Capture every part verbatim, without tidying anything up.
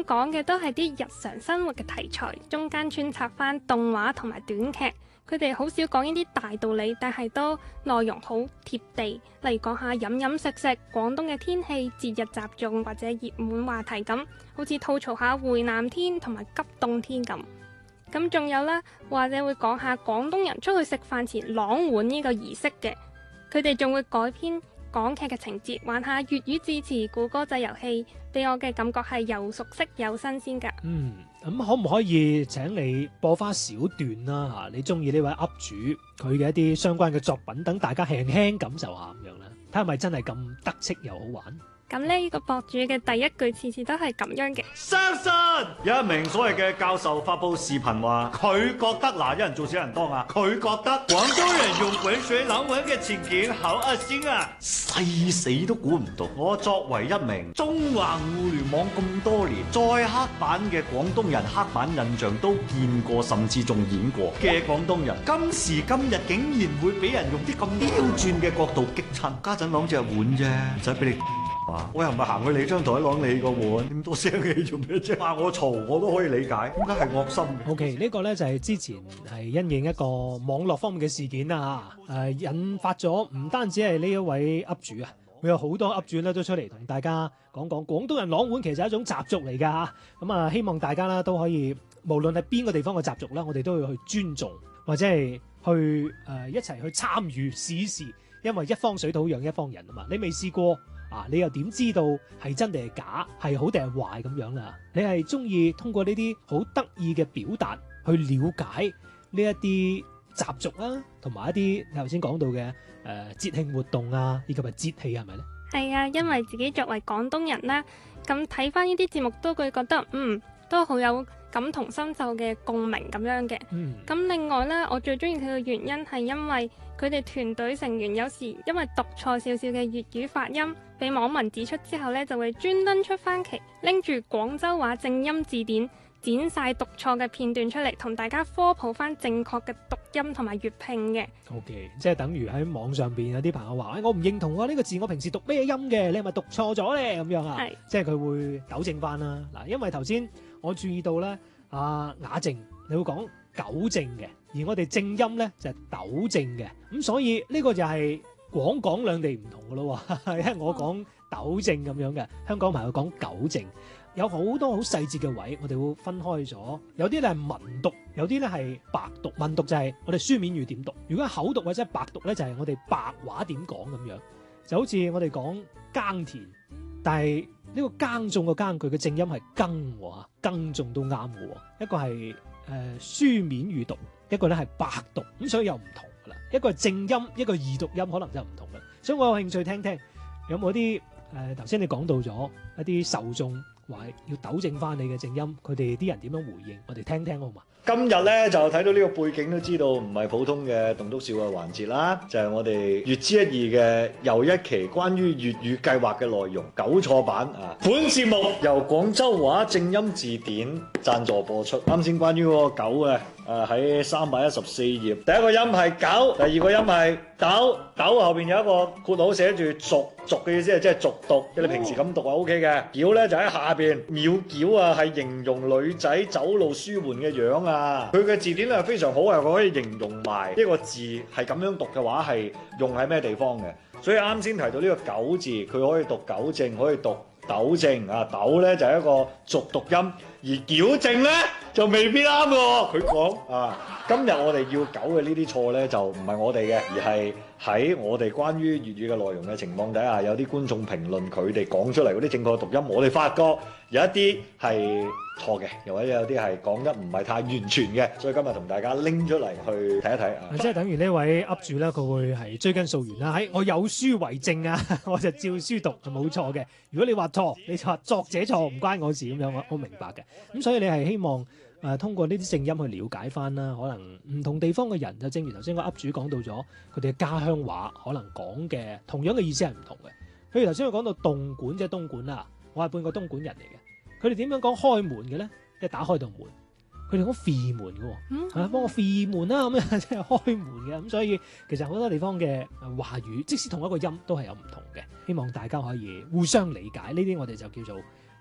咁講嘅都係啲日常生活嘅題材，中間穿插翻動畫同埋短劇。佢哋好少講呢啲大道理，但係都內容好貼地。例如講下飲飲食食、廣東嘅天氣、節日習俗或者熱門話題咁，好似吐槽下回南天同埋急凍天咁。咁仲有啦，或者會講下廣東人出去食飯前啷碗呢個儀式嘅。佢哋仲會改編港劇嘅情節，玩下粵語字詞、估歌仔遊戲，俾我嘅感覺係又熟悉又新鮮㗎。 嗯，咁可唔可以請你播翻小段啦嚇？你中意呢位 up 主佢嘅一啲相關嘅作品，等大家輕輕感受下咁樣啦，睇下係咪真係咁得戚又好玩？ 咁呢個博主嘅第一句次次都係咁樣嘅。 相信有一名所謂嘅教授發佈視頻話，佢覺得嗱，一人做小人當啊，佢覺得廣東人用滾水冷碗嘅情景好惡心啊！細死都估唔到，我作為一名中橫互聯網咁多年，再黑板嘅廣東人黑板印象都見過，甚至仲演過嘅廣東人，今時今日竟然會俾人用啲咁刁鑽嘅角度激親。家陣攞隻碗啫，唔使俾你。我又唔係行去你張台攞你個碗，點多聲氣做咩啫？話我嘈我都可以理解，點解係惡心嘅 ？OK，呢個咧就係之前係因應一個網絡方面嘅事件啦嚇，誒、呃、引發咗唔單止係呢一位 up 主啊，會有好多 up 主咧都出嚟同大家講講廣東人啷碗其實係一種習俗嚟㗎。咁啊，希望大家啦都可以，無論係邊個地方嘅習俗啦，我哋都要去尊重，或者係去誒、呃、一齊去參與試試，因為一方水土養一方人啊嘛，你未試過。啊！你又點知道係真定係假，係好定係壞咁樣啦？你係中意通過呢啲好得意嘅表達去了解呢一啲習俗啦，同埋一啲你頭先講到嘅誒、呃、節慶活動啊，以及係節氣係咪咧？ 係啊，因為自己作為廣東人啦，咁睇翻呢啲節目都會覺得嗯都好有感同身受嘅共鳴咁樣嘅。咁、嗯、另外咧，我最中意佢嘅原因係因為佢哋團隊成員有時因為讀錯少少嘅粵語發音，俾網民指出之後咧，就會專登出翻期，拎住廣州話正音字典，剪晒讀錯嘅片段出嚟，同大家科普翻正確嘅讀音同埋粵拼嘅。 OK， 即係等於喺網上邊有啲朋友話，哎，我唔認同啊，呢個字我平時讀咩音嘅，你係咪讀錯咗咧？咁樣啊，即係佢會糾正翻啦。嗱，因為頭先我注意到咧，阿雅靜你會講糾正嘅，而我哋正音咧就係糾正嘅，咁所以呢個就係廣港兩地唔同嘅咯。因為我講糾正咁樣嘅，香港朋友講糾正，有好多好細節嘅位，我哋會分開咗。有啲咧係文讀，有啲咧係白讀。文讀就係我哋書面語點讀，如果口讀或者白讀咧，就係我哋白話點講咁樣。就好似我哋講耕田，但係呢個耕種嘅耕，佢嘅正音係耕喎，耕種都啱嘅。一個係誒、呃、書面語讀，一個咧係白讀，咁所以又唔同噶啦。一個係正音，一個異讀音，可能就唔同啦。所以我有興趣聽聽有冇啲誒頭先你講到咗一啲受眾話要糾正翻你嘅正音，佢哋啲人點樣回應？我哋聽聽好嘛？ 今日咧就睇到呢個背景都知道唔係普通嘅棟篤笑嘅環節啦，就係、是、我哋粵知一二嘅又一期關於粵語計劃嘅內容糾錯版啊！本節目由廣州話正音字典贊助播出。啱先關於嗰個糾嘅誒喺三百一十四頁，第一個音係糾，第二個音係糾，糾後邊有一個括號寫住俗，俗嘅意思係即係俗讀，即係你平時咁讀係 O K 嘅。矯咧就喺下邊，秒矯啊係形容女仔走路舒緩嘅樣啊。佢嘅字典咧係非常好，係佢可以形容埋呢個字係咁樣讀嘅話係用喺咩地方嘅。所以啱先提到呢個糾字，佢可以讀糾正，可以讀糾正啊。糾咧就係一個俗讀音，而矯正咧就未必啱喎。佢講啊，今日我哋要糾嘅呢啲錯咧就唔係我哋嘅，而係喺我哋關於粵語嘅內容嘅情況底下，有啲觀眾評論佢哋講出嚟嗰啲正確讀音，我哋發覺有一啲係錯嘅，又或者有啲係講得唔係太完全嘅，所以今日同大家拎出嚟去睇一睇啊！ 即係等於呢位 up 主咧，佢會係追根溯源啦。喺我有書為證啊，我就照書讀係冇錯嘅。如果你話錯，你就話作者錯，唔關我事咁樣，我我明白嘅。咁所以你係希望誒、呃、通過呢啲正音去了解翻啦，可能唔同地方嘅人就正如頭先個 up 主講到咗，佢哋嘅家鄉話可能講嘅同樣嘅意思係唔同嘅。譬如頭先我講到東莞，即係東莞啦，我係半個東莞人嚟嘅。佢哋點樣講開門嘅咧？即係打開道門，佢哋講飛門嘅喎， 嗯， 啊幫我飛門啦咁樣，即係開門嘅。咁所以其實好多地方嘅話語，即使同一個音都係有唔同嘅。希望大家可以互相理解，呢啲我哋就叫做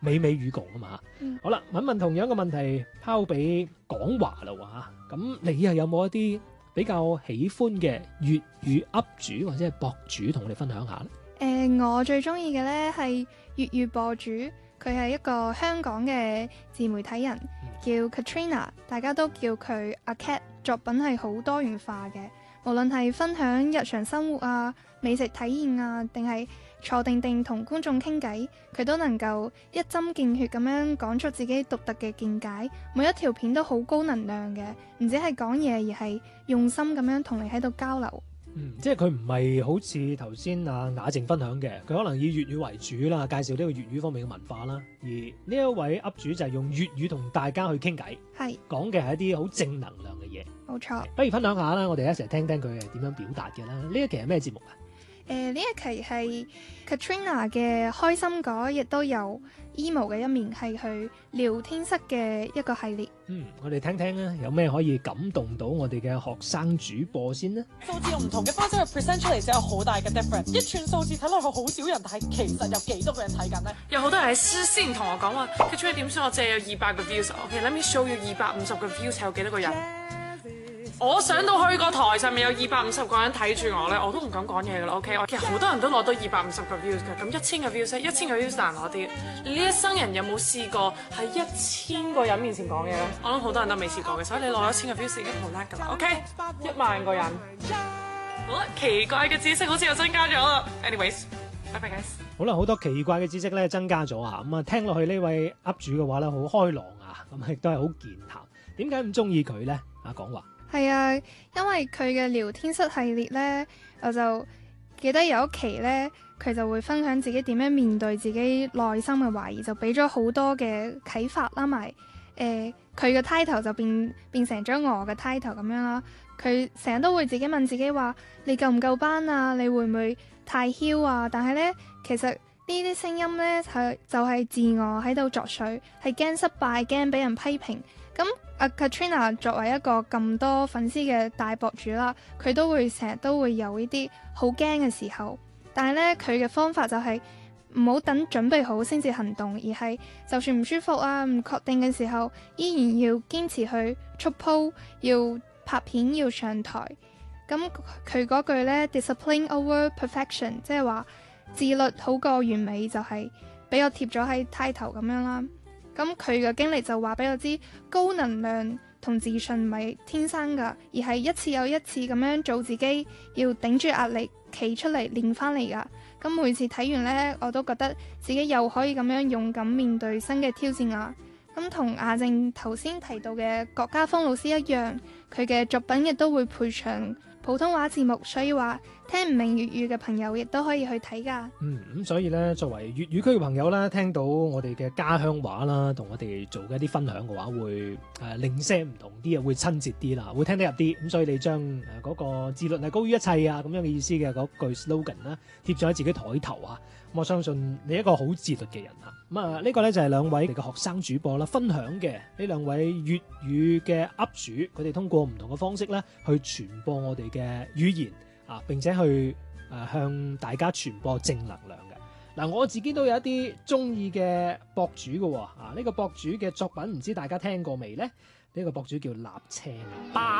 美美與共啊嘛。 嗯、 好啦，問問同樣嘅問題拋俾廣華啦喎，咁你又有冇一啲比較喜歡嘅粵語 up 主或者係博主同我哋分享下咧？ 誒、呃，我最中意嘅咧係粵語博主，佢係一個香港嘅自媒體人，叫 Katrina， 大家都叫佢阿 Cat。作品係好多元化嘅，無論係分享日常生活啊、美食體驗啊，定係坐定定同觀眾傾偈，佢都能夠一針見血咁樣講出自己獨特嘅見解。每一條片都好高能量嘅，唔止係講嘢，而係用心咁樣同你喺度交流。 嗯，即係佢唔係好似頭先阿雅靜分享嘅，佢可能以粵語為主啦，介紹呢個粵語方面嘅文化啦。而呢一位 up 主就係用粵語同大家去傾偈，係講嘅係一啲好正能量嘅嘢。 冇錯， 不如分享下啦，我哋一齊聽聽佢係點樣表達嘅啦。呢一期係咩節目啊？ 誒、呃，呢一期係 Katrina 嘅開心果，亦都有 emo 嘅一面，係佢聊天室嘅一個系列。 嗯，我哋聽聽啊，有咩可以感動到我哋嘅學生主播先呢？ 數字用唔同嘅方式去 present 出嚟，就有好大嘅 difference。一串數字睇落去好少人睇，其實有幾多個人睇緊呢？ 有好多人喺私先同我講話 Katrina 點算？我淨係有二百個 views。OK，let me show you 二百五十個 views 係有幾多個人？我上到去個台上面有二百五十個人睇住我咧，我都唔敢講嘢噶啦。OK，我其實好多人都攞到二百五十個 views 嘅，咁一千個 views，一千個 views 難攞啲。你呢一生人有冇試過喺一千個人面前講嘢咧？我諗好多人都未試過嘅，所以你攞一千個 views 已經好叻噶啦。OK，一萬個人，好啦，奇怪嘅知識好似又增加咗啦。Anyways，拜拜 guys。 好啦，好多奇怪嘅知識咧增加咗啊！咁啊，聽落去呢位 up 主嘅話咧，好開朗啊，咁亦都係好健談。點解咁中意佢咧？啊，講話。 係啊，因為佢嘅聊天室系列呢，我就記得有一期呢，佢就會分享自己點樣面對自己內心嘅懷疑，就俾咗好多嘅啟發啦，埋誒佢嘅 title 就變變成咗我嘅 title 咁樣啦。佢成日都會自己問自己話：你夠唔夠班啊？你會唔會太囂啊？但係呢，其實呢啲聲音呢，係就係、是、自我喺度作祟，係驚失敗，驚俾人批評。咁阿 Katrina 作為一個咁多粉絲嘅大博主啦，佢都會成日都會有呢啲好驚嘅時候，但係咧佢嘅方法就係唔好等準備好先至行動，而係就算唔舒服啊、唔確定嘅時候，依然要堅持去出 po，要拍片，要上台。咁佢嗰句咧 discipline over perfection， 即係話自律好過完美，就係俾我貼咗喺 title 咁樣啦。咁佢嘅經歷就話俾我知，高能量同自信唔係天生噶，而係一次又一次咁樣做自己，要頂住壓力，企出嚟練翻嚟噶。咁每次睇完呢，我都覺得自己又可以咁樣勇敢面對新嘅挑戰啊！咁同亞正頭先提到嘅郭家峰老師一樣，佢嘅作品亦都會配上普通話字幕，所以話聽唔明粵語嘅朋友亦都可以去睇噶。 嗯，咁所以咧，作為粵語區嘅朋友咧，聽到我哋嘅家鄉話啦，同我哋做嘅一啲分享嘅話，會誒、呃、零舍唔同啲啊，會親切啲啦，會聽得入啲。咁所以你將誒嗰個自律係高於一切啊咁樣嘅意思嘅嗰句 slogan 啦，貼咗喺自己台頭啊。咁我相信你一個好自律嘅人啊。咁啊，呢個咧就係兩位嘅學生主播啦，分享嘅呢兩位粵語嘅 up 主，佢哋通過唔同嘅方式咧，去傳播我哋嘅語言啊，並且去誒、呃、向大家傳播正能量嘅。嗱、啊，我自己都有一啲中意嘅博主嘅喎，啊呢、呢個博主嘅作品唔知大家聽過未呢？呢、呢個博主叫立青。